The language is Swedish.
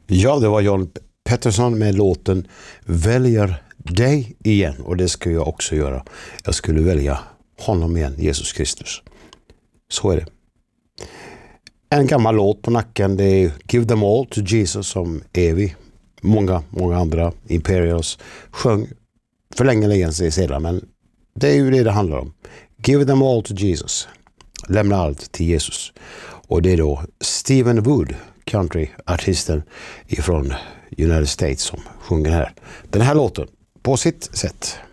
Ja, det var John Pettersson med låten Väljer dig igen. Och det ska jag också göra. Jag skulle välja honom igen, Jesus Kristus. Så är det. En gammal låt på nacken, det är Give them all to Jesus som Evi. Många andra Imperials sjöng för länge sedan, men det är ju det handlar om. Give them all to Jesus. Lämna allt till Jesus. Och det är då Stephen Wood, countryartisten ifrån United States, som sjunger här. Den här låten på sitt sätt.